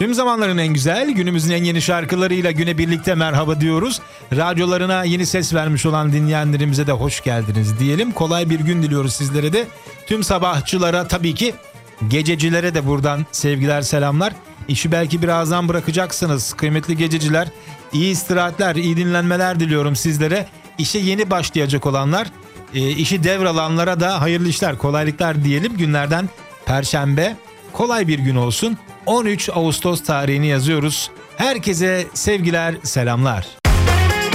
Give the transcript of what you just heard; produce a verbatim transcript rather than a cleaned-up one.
Tüm zamanların en güzel, günümüzün en yeni şarkılarıyla güne birlikte merhaba diyoruz. Radyolarına yeni ses vermiş olan dinleyenlerimize de hoş geldiniz diyelim. Kolay bir gün diliyoruz sizlere de. Tüm sabahçılara, tabii ki gececilere de buradan sevgiler, selamlar. İşi belki birazdan bırakacaksınız kıymetli gececiler. İyi istirahatler, iyi dinlenmeler diliyorum sizlere. İşe yeni başlayacak olanlar, e, işi devralanlara da hayırlı işler, kolaylıklar diyelim. Günlerden Perşembe, kolay bir gün olsun. on üç Ağustos tarihini yazıyoruz. Herkese sevgiler, selamlar.